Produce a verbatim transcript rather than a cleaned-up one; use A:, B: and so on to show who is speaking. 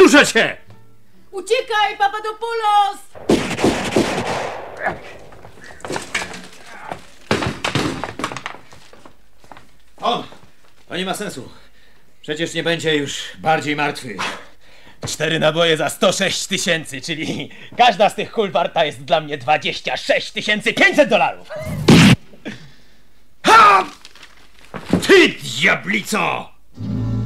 A: ruszać się!
B: Uciekaj, Papadopoulos!
A: On! To nie ma sensu. Przecież nie będzie już bardziej martwy.
C: Cztery naboje za sto sześć tysięcy, czyli każda z tych kul warta jest dla mnie dwadzieścia sześć tysięcy pięćset dolarów.
A: Ha! Ty, diablico!